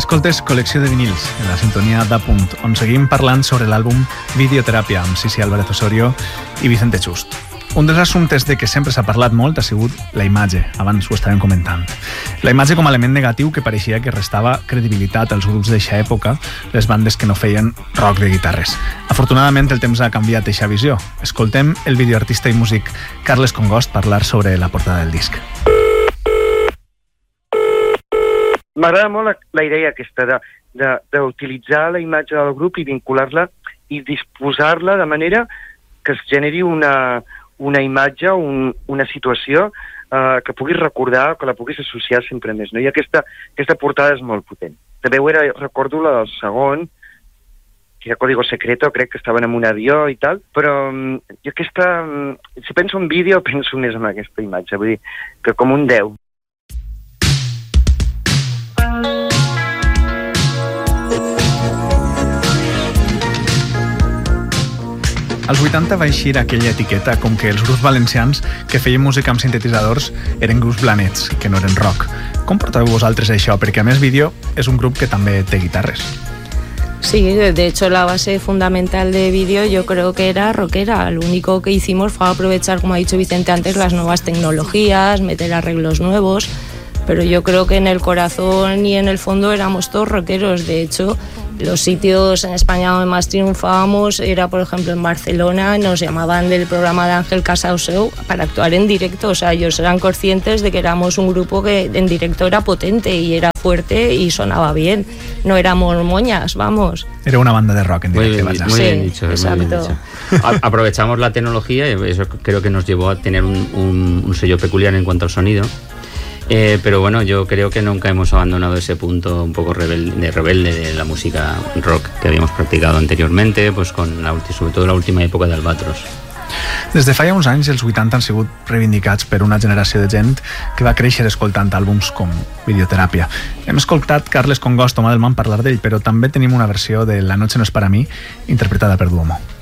Escoltes Col·lecció de vinils, en la sintonia d'Apunt, on seguim parlant sobre l'àlbum Videoteràpia, amb Sisi Álvarez Osorio i Vicente Just. Un dels assumptes de què sempre s'ha parlat molt ha sigut la imatge, abans ho estàvem comentant. La imatge com a element negatiu que pareixia que restava credibilitat als grups d'eixa època, les bandes que no feien rock de guitarres. Afortunadament el temps ha canviat eixa visió. Escoltem el videoartista i músic Carles Congost parlar sobre la portada del disc. M'agrada molt la idea aquesta d'utilitzar la imatge del grup i vincular-la i disposar-la de manera que es generi una imatge, una situació que puguis recordar, que la puguis associar sempre més, no? I aquesta portada és molt potent. També recordo la del segon, que era Código Secreto, crec que estaven en un avió i tal, però jo si penso en vídeo, penso més en aquesta imatge, vull dir, que com un 10. Als 80 va eixir aquella etiqueta com que els grups valencians que feien música amb sintetitzadors eren grups blanets, que no eren rock. Com portàveu vosaltres això? Perquè a més Vídeo és un grup que també té guitarres. Sí, de hecho la base fundamental de Vídeo yo creo que era rockera. Lo único que hicimos fue aprovechar, como ha dicho Vicente antes, las nuevas tecnologías, meter arreglos nuevos, pero yo creo que en el corazón y en el fondo éramos todos rockeros. De hecho, los sitios en España donde más triunfábamos era, por ejemplo, en Barcelona. Nos llamaban del programa de Ángel Casauseu para actuar en directo. O sea, ellos eran conscientes de que éramos un grupo que en directo era potente y era fuerte y sonaba bien. No éramos moñas, vamos. Era una banda de rock en directo. Muy bien dicho. Exacto. Aprovechamos la tecnología y eso creo que nos llevó a tener un sello peculiar en cuanto al sonido. Pero bueno, yo creo que nunca hemos abandonado ese punto un poco rebelde de la música rock que habíamos practicado anteriormente, pues sobre todo la última època d'Albatros. Des de fa uns anys, els 80 han sigut reivindicats per una generació de gent que va créixer escoltant àlbums com Videoteràpia. Hem escoltat Carles Congost, Tomà del Man, parlar d'ell, però també tenim una versió de La noche no es para mí, interpretada per Duomo.